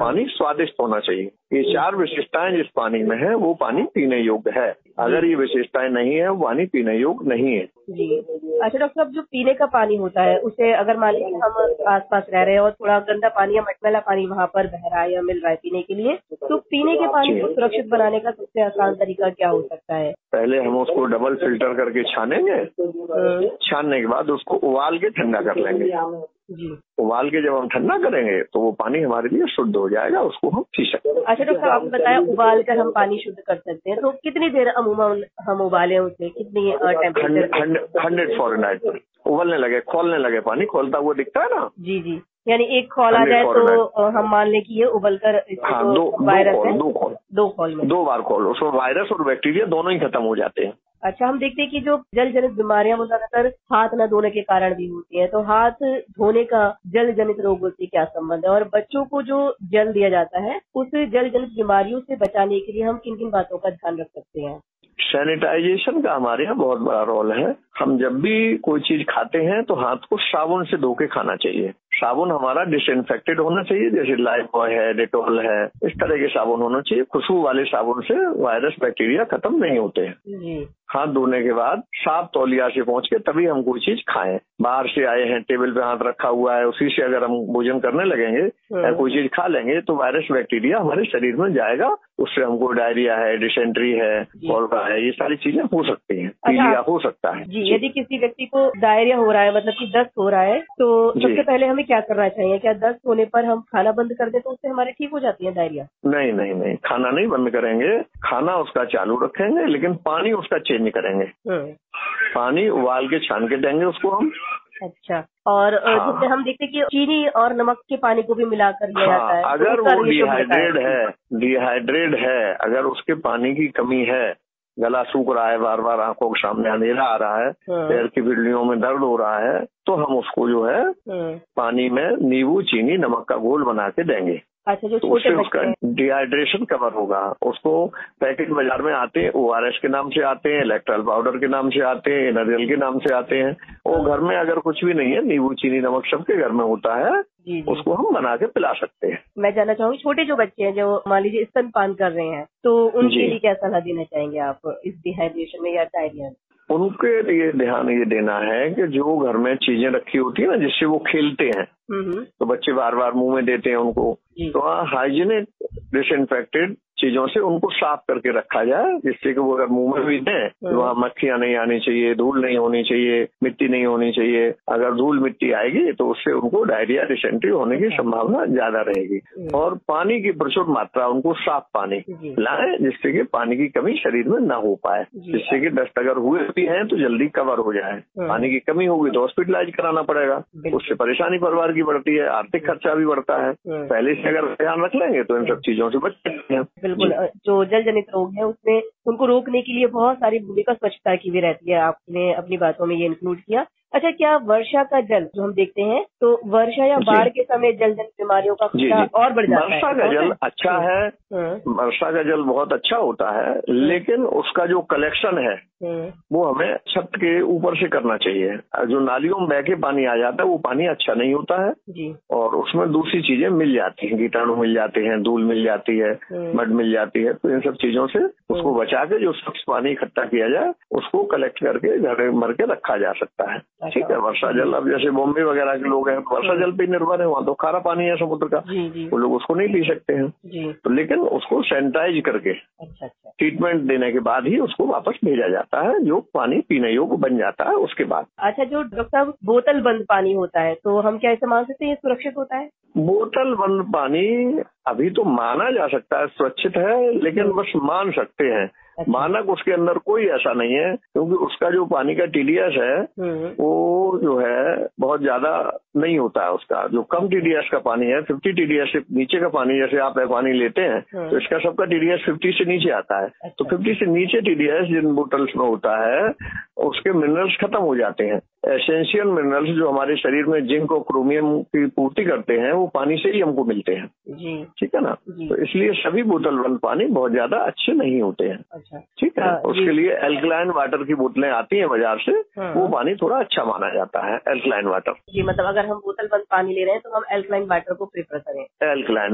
पानी स्वादिष्ट होना चाहिए। ये 4 विशेषताएं जिस पानी में है वो पानी पीने योग्य है। अगर ये विशेषताएं नहीं है वो पानी पीने योग्य नहीं है। जी। अच्छा डॉक्टर साहब, जो पीने का पानी होता है उसे अगर मान लीजिए हम आसपास रह रहे हैं और थोड़ा गंदा पानी या मटमैला पानी वहाँ पर बह रहा है या मिल रहा है पीने के लिए, तो पीने के पानी को सुरक्षित बनाने का सबसे आसान तरीका क्या हो सकता है? पहले हम उसको डबल फिल्टर करके छानेंगे। छानने के बाद उसको उबाल के ठंडा कर लेंगे। जी। उबाल के जब हम ठंडा करेंगे तो वो पानी हमारे लिए शुद्ध हो जाएगा, उसको हम पी सकते हैं। अच्छा डॉक्टर साहब, आपने बताया उबाल कर हम पानी शुद्ध कर सकते हैं, तो कितनी देर अमूमन हम उबालें उसे, कितनी टेम्परेचर? 100 फ़ारेनहाइट पर उबलने लगे, खौलने लगे, पानी खोलता हुआ दिखता है ना। जी जी, यानी एक खौल आ जाए तो हम मान लें कि ये उबल कर वायरस है। दो खौल में 2 बार खोल, उसमें वायरस और बैक्टीरिया दोनों ही खत्म हो जाते हैं। अच्छा, हम देखते हैं कि जो जल जनित बीमारियां वो ज्यादातर हाथ न धोने के कारण भी होती हैं, तो हाथ धोने का जल जनित रोगों से क्या संबंध है, और बच्चों को जो जल दिया जाता है उस जल जनित बीमारियों से बचाने के लिए हम किन किन बातों का ध्यान रख सकते हैं? सैनिटाइजेशन का हमारे यहाँ बहुत बड़ा रोल है। हम जब भी कोई चीज खाते हैं तो हाथ को साबुन से धो के खाना चाहिए। साबुन हमारा डिसइंफेक्टेड होना चाहिए, जैसे लाइफबॉय है, डेटॉल है, इस तरह के साबुन होना चाहिए। खुशबू वाले साबुन से वायरस बैक्टीरिया खत्म नहीं होते हैं। हाथ धोने के बाद साफ तौलिया से पहुंच के तभी हम कोई चीज खाएं। बाहर से आए हैं, टेबल पे हाथ रखा हुआ है, उसी से अगर हम भोजन करने लगेंगे या कोई चीज खा लेंगे तो वायरस बैक्टीरिया हमारे शरीर में जाएगा, उससे हमको डायरिया है, डिसेंट्री है, कॉलरा है, ये सारी चीजें हो सकती हैं, पीलिया हो सकता है। जी, यदि किसी व्यक्ति को डायरिया हो रहा है, मतलब कि दस्त हो रहा है, तो सबसे पहले हमें क्या करना चाहिए? क्या दस्त होने पर हम खाना बंद कर दें तो उससे हमारे ठीक हो जाती है डायरिया? नहीं नहीं नहीं, खाना नहीं बंद करेंगे, खाना उसका चालू रखेंगे, लेकिन पानी उसका चेंज नहीं करेंगे। पानी उबाल के छान के देंगे उसको हम। अच्छा, और जैसे हम देखते हैं कि चीनी और नमक के पानी को भी मिलाकर लिया जाता है। अगर वो डिहाइड्रेट है, अगर उसके पानी की कमी है, गला सूख रहा है, बार बार आंखों के सामने अंधेरा आ रहा है, पैर की पिंडलियों में दर्द हो रहा है, तो हम उसको जो है पानी में नींबू, चीनी, नमक का घोल बना के देंगे। अच्छा, जो तो उससे उसका डिहाइड्रेशन कवर होगा। उसको पैकेट बाजार में आते हैं, ORS के नाम से आते हैं, इलेक्ट्रॉल पाउडर के नाम से आते हैं, एनर्जल के नाम से आते हैं। वो घर में अगर कुछ भी नहीं है, नींबू, चीनी, नमक सबके घर में होता है, उसको हम बना के पिला सकते हैं। मैं जानना चाहूंगी, छोटे जो बच्चे हैं जो मान लीजिए स्तनपान कर रहे हैं, तो उनके लिए क्या सलाह देना चाहेंगे आप इस डिहाइड्रेशन में या डायरिया में? उनके लिए ध्यान ये देना है कि जो घर में चीजें रखी होती है ना, जिससे वो खेलते हैं, तो बच्चे बार बार मुंह में देते हैं उनको, तो हाइजीनिक डिसइंफेक्टेड चीजों से उनको साफ करके रखा जाए, जिससे कि वो अगर मुंह में भी दें तो वहाँ मक्खियां नहीं आनी चाहिए, धूल नहीं होनी चाहिए, मिट्टी नहीं होनी चाहिए। अगर धूल मिट्टी आएगी तो उससे उनको डायरिया, डिसेंट्री होने की संभावना ज्यादा रहेगी। और पानी की प्रचुर मात्रा, उनको साफ पानी लाएं, जिससे कि पानी की कमी शरीर में न हो पाए, जिससे कि दस्त अगर हुए भी हैं तो जल्दी कवर हो जाए। पानी की कमी होगी तो हॉस्पिटलाइज कराना पड़ेगा, उससे परेशानी परिवार की बढ़ती है, आर्थिक खर्चा भी बढ़ता है। पहले से अगर ध्यान रख लेंगे तो इन सब चीजों से बच सकते हैं। बिल्कुल, जो जल जनित रोग है उसमें उनको रोकने के लिए बहुत सारी भूमिका स्वच्छता की भी रहती है, आपने अपनी बातों में ये इंक्लूड किया। अच्छा, क्या वर्षा का जल जो हम देखते हैं, तो वर्षा या बाढ़ के समय जल जनित बीमारियों का खतरा और बढ़ जाता है? वर्षा का जल अच्छा है, वर्षा का जल बहुत अच्छा होता है, लेकिन उसका जो कलेक्शन है वो हमें छत के ऊपर से करना चाहिए। जो नालियों में बह के पानी आ जाता है वो पानी अच्छा नहीं होता है और उसमें दूसरी चीजें मिल जाती हैं, कीटाणु मिल जाते हैं, धूल मिल जाती है, मड मिल जाती है। तो इन सब चीजों से उसको बचा के जो स्वच्छ पानी इकट्ठा किया जाए उसको कलेक्ट करके घर भर के रखा जा सकता है। ठीक है, वर्षा जल, अब जैसे बॉम्बे वगैरह के लोग हैं वर्षा जल पे निर्भर है, वहाँ तो खारा पानी है समुद्र का, वो लोग उसको नहीं पी सकते हैं। तो लेकिन उसको सैनिटाइज करके ट्रीटमेंट देने के बाद ही उसको वापस भेजा जाता है, जो पानी पीने योग्य बन जाता है उसके बाद। अच्छा, जो डॉक्टर साहब बोतल बंद पानी होता है, तो हम क्या इसे मान सकते हैं सुरक्षित होता है? बोतल बंद पानी अभी तो माना जा सकता है सुरक्षित है, लेकिन बस मान सकते हैं। मानक उसके अंदर कोई ऐसा नहीं है, क्योंकि उसका जो पानी का TDS है वो जो है बहुत ज्यादा नहीं होता है। उसका जो कम TDS का पानी है, 50 TDS से नीचे का पानी, जैसे आप पानी लेते हैं तो इसका सबका TDS 50 से नीचे आता है। तो 50 से नीचे TDS जिन बोतल्स में होता है उसके मिनरल्स खत्म हो जाते हैं। एसेंशियल मिनरल्स जो हमारे शरीर में जिंक और क्रोमियम की पूर्ति करते हैं वो पानी से ही हमको मिलते हैं। ठीक है ना, तो इसलिए सभी बोतल बंद पानी बहुत ज्यादा अच्छे नहीं होते हैं। ठीक है, उसके लिए एल्कलाइन वाटर की बोतलें आती हैं बाजार से, वो पानी थोड़ा अच्छा माना जाता है, एल्कलाइन वाटर। जी, मतलब अगर हम बोतल बंद पानी ले रहे हैं तो हम एल्कलाइन वाटर को प्रेफर करें। एल्कलाइन